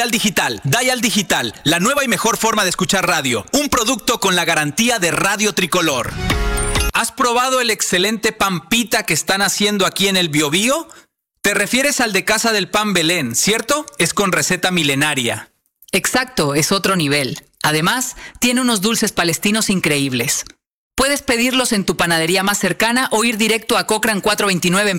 Dial Digital, la nueva y mejor forma de escuchar radio. Un producto con la garantía de Radio Tricolor. ¿Has probado el excelente pan pita que están haciendo aquí en el Biobío? Te refieres al de Casa del Pan Belén, ¿cierto? Es con receta milenaria. Exacto, es otro nivel. Además, tiene unos dulces palestinos increíbles. Puedes pedirlos en tu panadería más cercana o ir directo a Cochrane 429 en